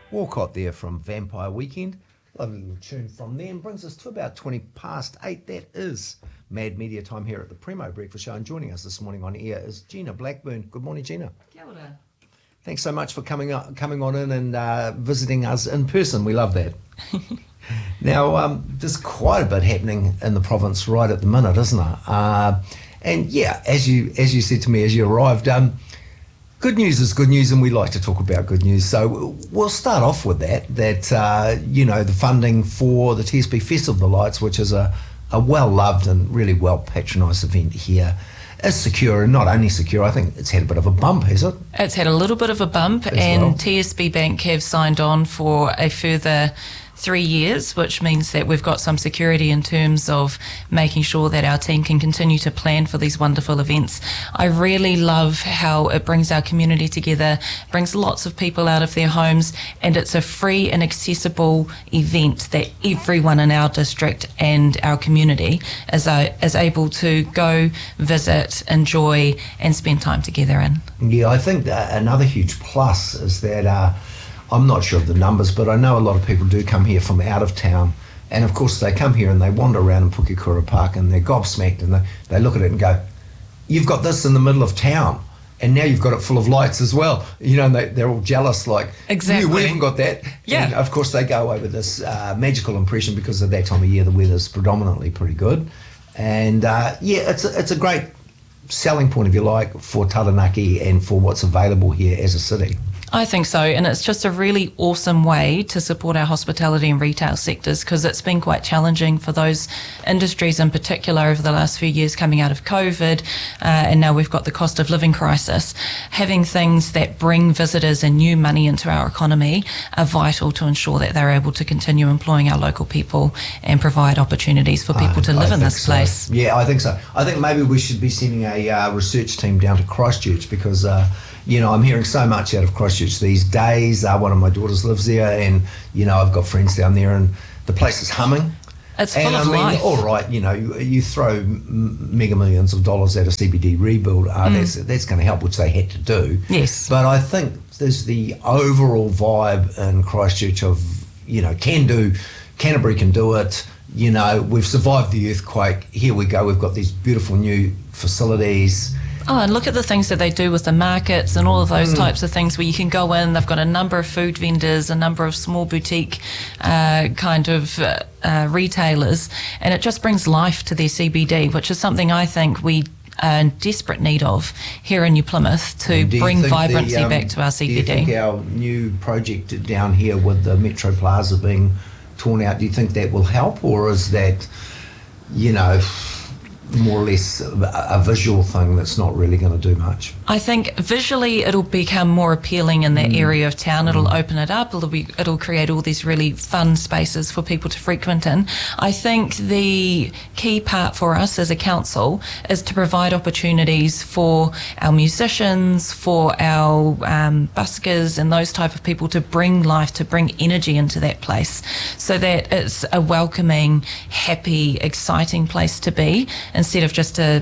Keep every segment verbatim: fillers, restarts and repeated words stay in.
Walcott there from Vampire Weekend. Lovely little tune from them. Brings us to about twenty past eight. That is Mad Media time here at the Primo Breakfast Show. And joining us this morning on air is Gina Blackburn. Good morning, Gina. Kia ora. Thanks so much for coming on, coming on in and uh, visiting us in person. We love that. Now, um, there's quite a bit happening in the province right at the minute, isn't there? Uh, and yeah, as you as you said to me as you arrived, um, good news is good news, and we like to talk about good news. So we'll start off with that, that, uh, you know, the funding for the T S B Festival of the Lights, which is a, a well-loved and really well-patronised event here, is secure, and not only secure, I think it's had a bit of a bump, has it? It's had a little bit of a bump, As and well. T S B Bank have signed on for a further three years, which means that we've got some security in terms of making sure that our team can continue to plan for these wonderful events. I really love how it brings our community together, brings lots of people out of their homes, and it's a free and accessible event that everyone in our district and our community is, uh, is able to go, visit, enjoy, and spend time together in. Yeah, I think that another huge plus is that uh, I'm not sure of the numbers, but I know a lot of people do come here from out of town, and of course they come here and they wander around in Pukekura Park and they're gobsmacked, and they, they look at it and go, you've got this in the middle of town, and now you've got it full of lights as well, you know, and they, they're all jealous, like, Exactly. we haven't got that. Yeah. And of course they go away with this uh, magical impression, because at that time of year the weather's predominantly pretty good, and uh, yeah, it's a, it's a great selling point, if you like, for Taranaki and for what's available here as a city. I think so, and it's just a really awesome way to support our hospitality and retail sectors, because it's been quite challenging for those industries in particular over the last few years coming out of COVID, uh, and now we've got the cost of living crisis. Having things that bring visitors and new money into our economy are vital to ensure that they're able to continue employing our local people and provide opportunities for people to I- live I in think this so. place. Yeah, I think so. I think maybe we should be sending a uh, research team down to Christchurch, because, uh, you know, I'm hearing so much out of Christchurch these days. Uh, one of my daughters lives there, and, you know, I've got friends down there, and the place is humming. It's And full I of mean, life. all right, you know, you, you throw m- mega millions of dollars at a C B D rebuild, uh, that's that's going to help, which they had to do. Yes. But I think there's the overall vibe in Christchurch of, you know, can do, Canterbury can do it. You know, we've survived the earthquake. Here we go. We've got these beautiful new facilities. Oh, and look at the things that they do with the markets and all of those Mm. types of things where you can go in. They've got a number of food vendors, a number of small boutique uh, kind of uh, uh, retailers, and it just brings life to their C B D, which is something I think we are in desperate need of here in New Plymouth to And do you bring think the, vibrancy um, back to our C B D. Do you think our new project down here with the Metro Plaza being torn out, do you think that will help, or is that, you know, more or less a, a visual thing that's not really going to do much? I think visually it'll become more appealing in that area of town. It'll open it up. It'll be, it'll create all these really fun spaces for people to frequent in. I think the key part for us as a council is to provide opportunities for our musicians, for our um, buskers and those type of people to bring life, to bring energy into that place, so that it's a welcoming, happy, exciting place to be, instead of just a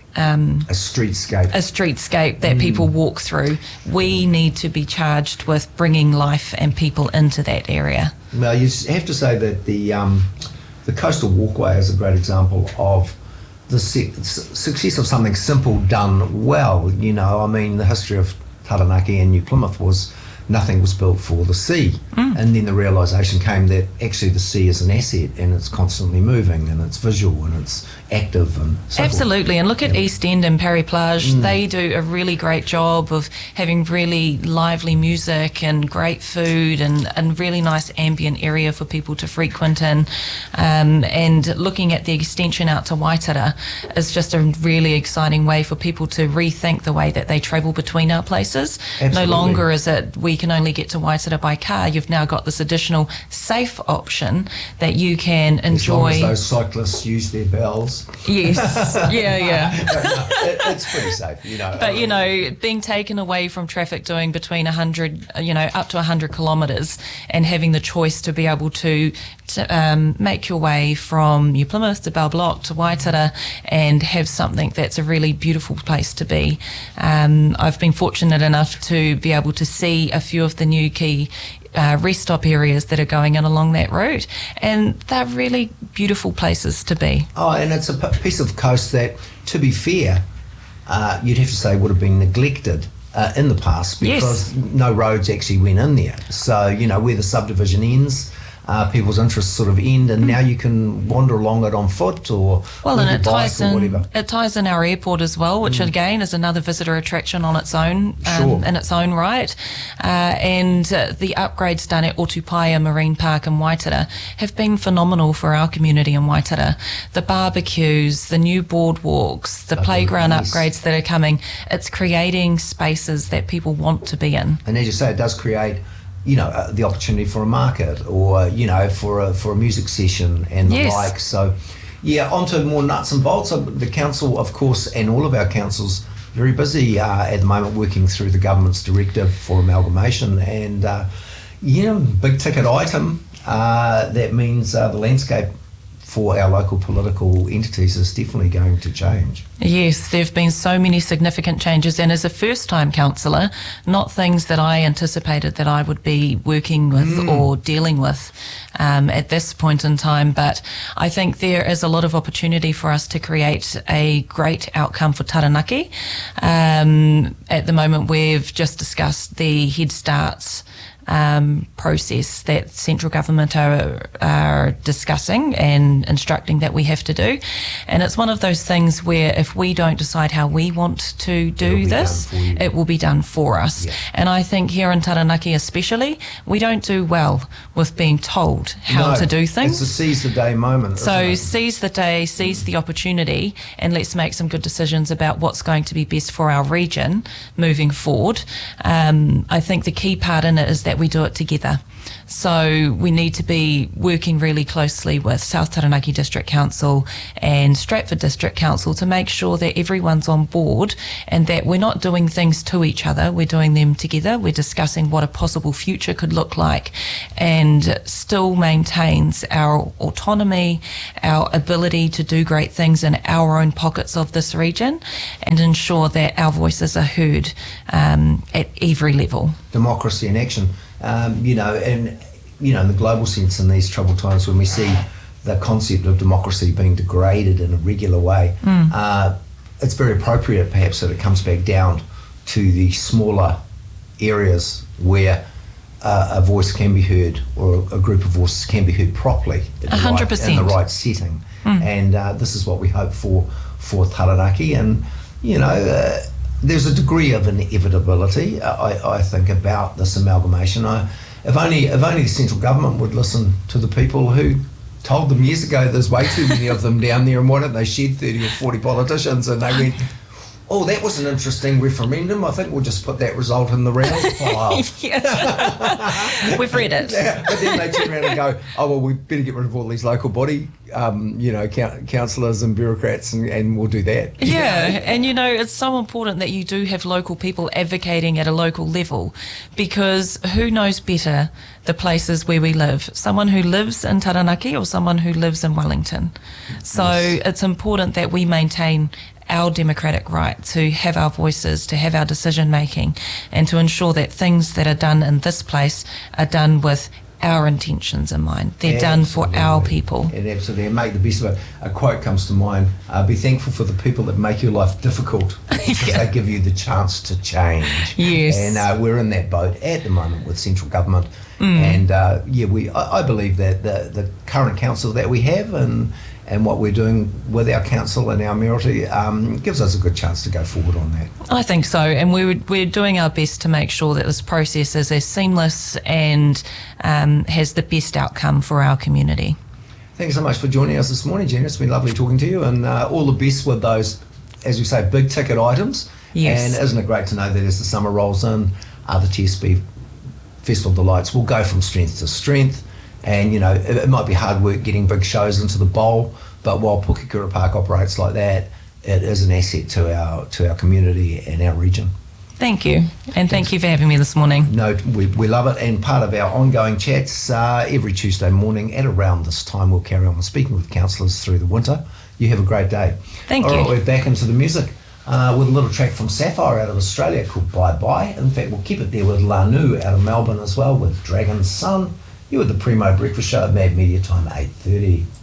um, A streetscape. a streetscape that people walk through. We need to be charged with bringing life and people into that area. Well, you s- have to say that the um, the coastal walkway is a great example of the se- s- success of something simple done well. You know, I mean, the history of Taranaki and New Plymouth was nothing was built for the sea, and then the realisation came that actually the sea is an asset, and it's constantly moving, and it's visual, and it's active, and so forth. Absolutely, and look at East End and Perry Plage. They do a really great job of having really lively music and great food and a really nice ambient area for people to frequent in. Um, and looking at the extension out to Waitara is just a really exciting way for people to rethink the way that they travel between our places. Absolutely. No longer is it we can only get to Waitara by car. You've now got this additional safe option that you can As long enjoy. as those cyclists use their bells. Yes, yeah, yeah. it, it's pretty safe, you know. But, you know, being taken away from traffic doing between one hundred, you know, up to one hundred kilometres, and having the choice to be able to, to um, make your way from New Plymouth to Balblock to Waitara and have something that's a really beautiful place to be. Um, I've been fortunate enough to be able to see a few of the new key uh, rest stop areas that are going in along that route, and they're really beautiful places to be. Oh, and it's a p- piece of coast that, to be fair, uh, you'd have to say would have been neglected uh, in the past because Yes. no roads actually went in there. So, you know, where the subdivision ends, Uh, people's interests sort of end, and now you can wander along it on foot or Well, with and your it bike ties or in. whatever. It ties in our airport as well, which again is another visitor attraction on its own, um, Sure. in its own right. Uh, and uh, the upgrades done at Otupaia Marine Park in Waitara have been phenomenal for our community in Waitara. The barbecues, the new boardwalks, the Lovely, playground yes. upgrades that are coming. It's creating spaces that people want to be in. And as you say, it does create, you know, uh, the opportunity for a market or, you know, for a, for a music session and the Yes. like. So, yeah, on to more nuts and bolts. Uh, The council, of course, and all of our councils, very busy uh, at the moment working through the government's directive for amalgamation. And, uh, yeah, big ticket item. Uh, that means uh, the landscape for our local political entities is definitely going to change. Yes, there have been so many significant changes, and as a first-time councillor, not things that I anticipated that I would be working with Mm. or dealing with um, at this point in time. But I think there is a lot of opportunity for us to create a great outcome for Taranaki. Um, at the moment, we've just discussed the Head Starts Um, process that central government are, are discussing and instructing that we have to do. And it's one of those things where if we don't decide how we want to It'll do be this, done for you. it will be done for us. Yeah. And I think here in Taranaki especially, we don't do well with being told how No, to do things. It's a seize the day moment. So isn't it? seize the day, seize the opportunity, and let's make some good decisions about what's going to be best for our region moving forward. Um, I think the key part in it is that we do it together. So we need to be working really closely with South Taranaki District Council and Stratford District Council to make sure that everyone's on board and that we're not doing things to each other, we're doing them together. We're discussing what a possible future could look like and still maintains our autonomy, our ability to do great things in our own pockets of this region and ensure that our voices are heard um, at every level. Democracy in action. Um, you know, and, you know, in the global sense in these troubled times when we see the concept of democracy being degraded in a regular way, Mm. uh, it's very appropriate perhaps that it comes back down to the smaller areas where uh, a voice can be heard or a group of voices can be heard properly in the, one hundred right, percent. in the right setting. Mm. And uh, this is what we hope for for Taranaki. And, you know, uh, there's a degree of inevitability, uh, I, I think, about this amalgamation. I, if only if only the central government would listen to the people who told them years ago there's way too many of them down there and why don't they shed thirty or forty politicians, and they went, oh, that was an interesting referendum. I think we'll just put that result in the rounds pile. Yes. We've read it. Yeah, but then they turn around and go, oh, well, we better get rid of all these local body, um, you know, coun- councillors and bureaucrats, and, and we'll do that. Yeah, and you know, it's so important that you do have local people advocating at a local level, because who knows better the places where we live? Someone who lives in Taranaki or someone who lives in Wellington. So Yes. it's important that we maintain our democratic right to have our voices, to have our decision making, and to ensure that things that are done in this place are done with our intentions in mind. They're done for our Absolutely. people. And absolutely, and make the best of it. A quote comes to mind, uh, be thankful for the people that make your life difficult because Yeah. they give you the chance to change. Yes. And uh, we're in that boat at the moment with central government. Mm. And uh, yeah, we I, I believe that the, the current council that we have and and what we're doing with our council and our mayoralty um, gives us a good chance to go forward on that. I think so, and we're, we're doing our best to make sure that this process is as seamless and um, has the best outcome for our community. Thanks so much for joining us this morning, Jen. It's been lovely talking to you, and uh, all the best with those, as we say, big ticket items. Yes. And isn't it great to know that as the summer rolls in, uh, the T S B Festival of the Lights will go from strength to strength. And, you know, it, it might be hard work getting big shows into the bowl, but while Pukekura Park operates like that, it is an asset to our to our community and our region. Thank you, and thank you for having me this morning. No, we, we love it, and part of our ongoing chats uh, every Tuesday morning at around this time we'll carry on speaking with councillors through the winter. You have a great day. Thank All you. right, we're back into the music. uh, with a little track from Sapphire out of Australia called Bye Bye. In fact, we'll keep it there with Lanu out of Melbourne as well with Dragon's Son. You with the Primo Breakfast Show at Mad Media Time, eight thirty.